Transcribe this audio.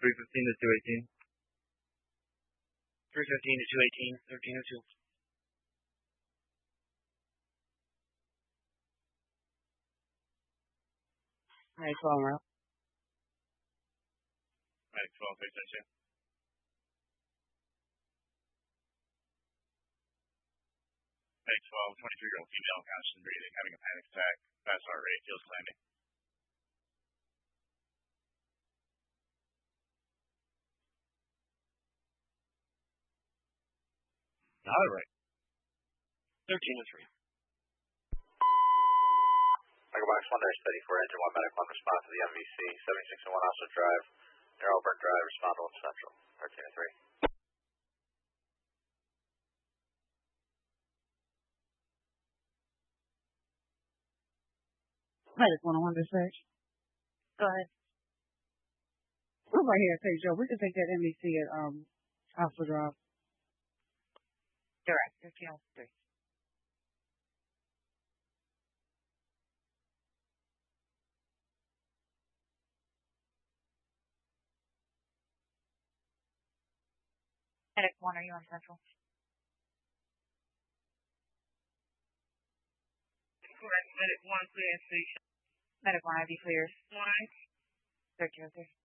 315 to 218. 315 to 218, 1302. Medic 12, route. Medic 12, 372. Medic 12, 23-year-old female, conscious and breathing, having a panic attack, fast heart rate, feels climbing. All right. 1303. Echo Box 1 dash steady for engine 1 medic 1 response to the MVC 7601 Osler Drive near Auburn Drive, respond to Wolf Central 1303. Medic 101 dispatch. Go ahead. We're right here at St. Joe. We can take that MVC at Osler Drive. Direct, 1303. Medic 1, are you on Central? Correct. Medic 1 clear and station. Medic 1, IV cleared. 1. 1303.